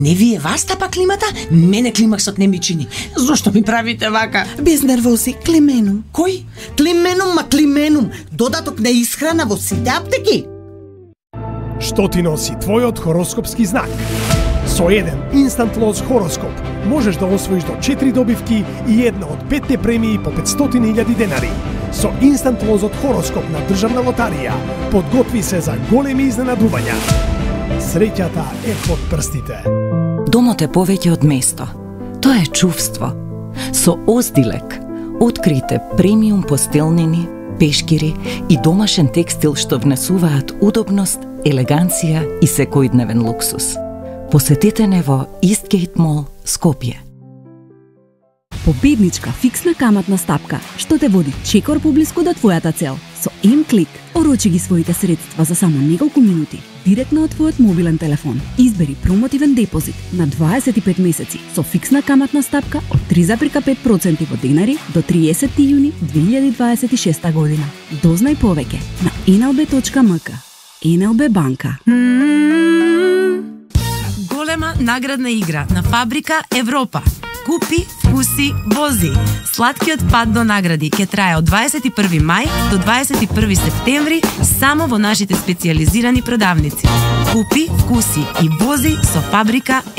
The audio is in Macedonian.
Не ви е вас тапа климата? Мене климаксот не ми чини. Зошто ми правите вака? Без нервози, Клименум. Кој? Клименум, додаток на исхрана во сите аптеки. Што ти носи твојот хороскопски знак? Со еден Instant Loss хороскоп можеш да освоиш до 4 добивки и една од 5 премии по 500.000 денари. Со Instant Loss од хороскоп на Државна лотарија подготви се за големи изненадувања. Среќата е под прстите. Домот е повеќе од место. Тоа е чувство. Со Оздилек открите премиум постелнини, пешкири и домашен текстил што внесуваат удобност, елеганција и секојдневен луксус. Посетете не во Eastgate Mall, Скопје. Победничка фиксна каматна стапка што те води чекор поблиску до твојата цел. Со М-клик орочи ги своите средства за само неколку минути директно од твојот мобилен телефон. Избери промотивен депозит на 25 месеци со фиксна каматна стапка од 3,5% во денари до 30 јуни 2026 година. Дознај повеќе на nlb.mk. NLB банка. Голема наградна игра на Фабрика Европа. Купи, вкуси, вози. Сладкиот пат до награди ќе трае од 21 мај до 21 септември само во нашите специјализирани продавници. Купи, вкуси и вози со Фабрика